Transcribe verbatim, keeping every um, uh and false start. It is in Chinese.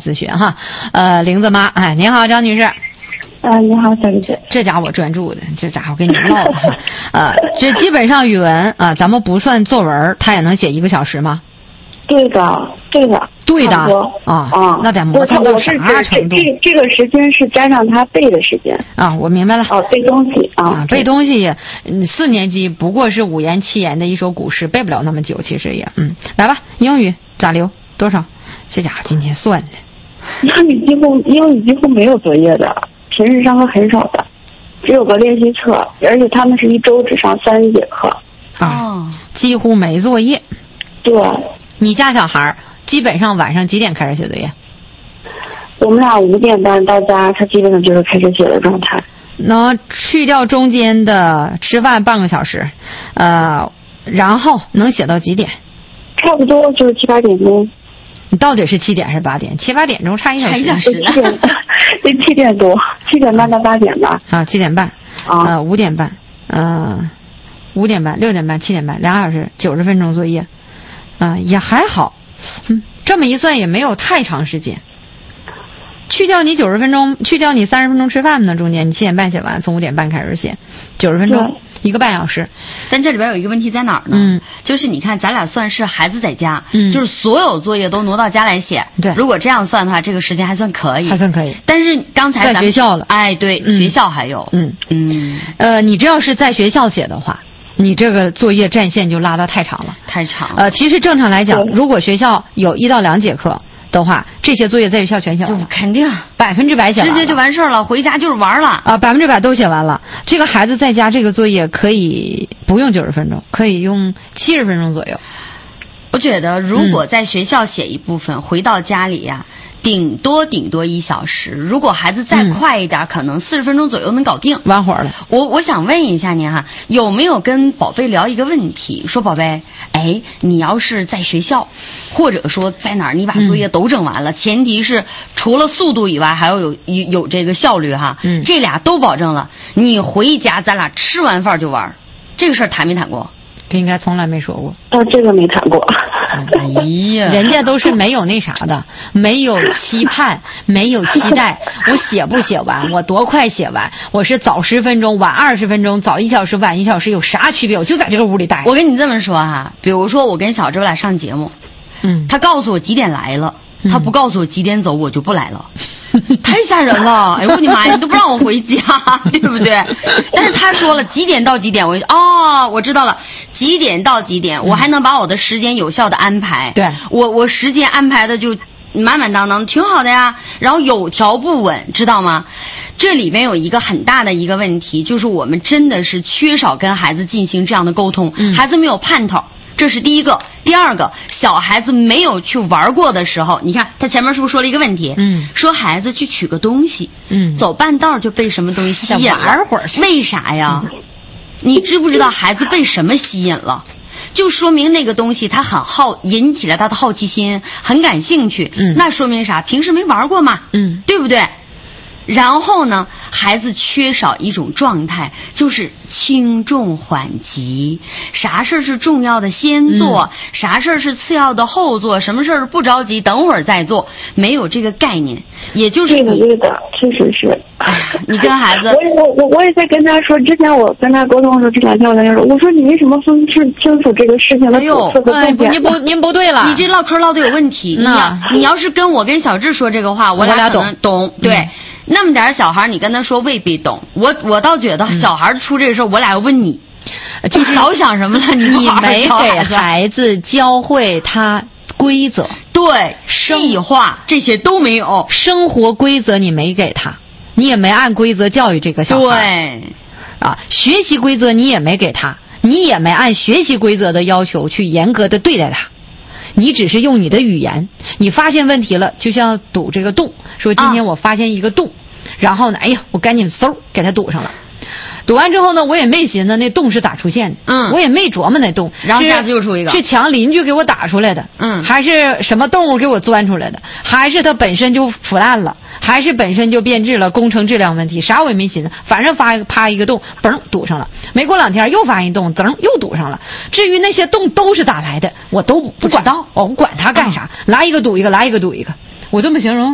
咨询哈。呃，玲子妈，哎，您好，张女士。 啊，你好，小丽姐。 这家伙专注的，这家伙跟你唠了哈。呃，这基本上语文啊，咱们不算作文，他也能写一个小时吗？ 对的，对的， 对的啊啊，那得磨蹭到啥程度？ 这这个时间是加上他背的时间啊，我明白了。 哦，背东西啊， 啊背东西，嗯，四年级不过是五言七言的一首古诗，背不了那么久，其实也，嗯，来吧，英语咋留多少？这家伙今天算的。 英语几乎英语几乎没有作业的，平时上课很少的，只有个练习册，而且他们是一周只上三节课。 啊，几乎没作业。 对。 你家小孩基本上晚上几点开始写作业？ 我们俩五点半到家，他基本上就是开始写的状态。 能去掉中间的吃饭半个小时，呃，然后能写到几点？ 差不多就是七八点钟。 你到底是七点还是八点？七八点钟差一小时。 差一小时。七点，对，七点多，七点半到八点吧。 啊，七点半。 啊， 呃，五点半，呃，五点半、六点半、七点半，两小时，九十分钟作业。啊、呃，也还好，嗯，这么一算也没有太长时间。去掉你九十分钟，去掉你三十分钟吃饭呢，中间你七点半写完，从五点半开始写，九十分钟，一个半小时。 但这里边有一个问题在哪儿呢？ 嗯， 就是你看，咱俩算是孩子在家， 嗯， 就是所有作业都挪到家来写。 对， 如果这样算的话，这个时间还算可以， 还算可以。 但是刚才咱在学校了， 哎，对， 嗯、 学校还有， 嗯嗯， 呃，你只要是在学校写的话。你这个作业战线就拉得太长了， 太长了。 呃，其实正常来讲，如果学校有一到两节课的话，这些作业在学校全写完了， 就肯定百分之百写完了， 直接就完事儿了，回家就是玩了啊，百分之百都写完了。这个孩子在家这个作业可以不用九十分钟，可以用七十分钟左右。 我觉得如果在学校写一部分，嗯、回到家里呀、啊。顶多顶多一小时，如果孩子再快一点，嗯、可能四十分钟左右能搞定， 完活了。 我我想问一下您哈，有没有跟宝贝聊一个问题？说宝贝，哎，你要是在学校，或者说在哪儿，你把作业都整完了，嗯、前提是除了速度以外，还要有有有这个效率哈。 嗯， 这俩都保证了，你回家咱俩吃完饭就玩，这个事儿谈没谈过？ 应该从来没说过。 哦，这个没谈过。 哎呀， 人家都是没有那啥的，没有期盼，没有期待。我写不写完，我多快写完，我是早十分钟，晚二十分钟，早一小时，晚一小时，有啥区别？我就在这个屋里待。 我跟你这么说哈，比如说我跟小周俩上节目， 嗯， 他告诉我几点来了。他不告诉我几点走，我就不来了，太吓人了！哎呦我的妈呀，你都不让我回家，对不对？但是他说了几点到几点，我哦，我知道了，几点到几点，我还能把我的时间有效的安排。 对， 我我时间安排的就满满当当，挺好的呀。然后有条不紊，知道吗？这里面有一个很大的一个问题，就是我们真的是缺少跟孩子进行这样的沟通， 嗯、 孩子没有盼头。这是第一个，第二个，小孩子没有去玩过的时候，你看他前面是不是说了一个问题？ 嗯， 说孩子去取个东西， 嗯， 走半道就被什么东西吸引了， 玩会儿， 为啥呀？嗯、你知不知道孩子被什么吸引了？就说明那个东西他很好，引起了他的好奇心，很感兴趣。 嗯， 那说明啥？平时没玩过嘛， 嗯， 对不对？然后呢，孩子缺少一种状态，就是轻重缓急，啥事儿是重要的先做，嗯、啥事儿是次要的后做，什么事儿不着急，等会儿再做，没有这个概念。也就是你对的，对的，确实是。 你跟孩子， 我我我我也在跟他说，之前我跟他沟通的时候，这两天我在跟他说，我说你为什么分不清楚这个事情的主次和重点？ 您不您不对了， 你这唠嗑唠的有问题。你要你要是跟我跟小智说这个话，我俩可能懂，对。嗯那么点小孩，你跟他说未必懂。我我倒觉得小孩出这个事儿，我俩要问你，就老想什么了？ 你没给孩子教会他规则， 对，细化这些都没有， 生活规则你没给他，你也没按规则教育这个小孩。 对， 啊，学习规则你也没给他，你也没按学习规则的要求去严格的对待他。你只是用你的语言，你发现问题了，就像堵这个洞，说今天我发现一个洞，啊、然后呢，哎呀，我赶紧嗖给它堵上了。堵完之后呢，我也没寻思那洞是咋出现的， 嗯， 我也没琢磨那洞， 然后下次又出一个， 是墙邻居给我打出来的， 嗯， 还是什么动物给我钻出来的，还是它本身就腐烂了，还是本身就变质了，工程质量问题，啥我也没寻思，反正发一个啪一个洞，嘣堵上了，没过两天又发一洞，噔又堵上了。至于那些洞都是咋来的，我都不管到，我不管它干啥，来一个堵一个，来一个堵一个，我这么形容。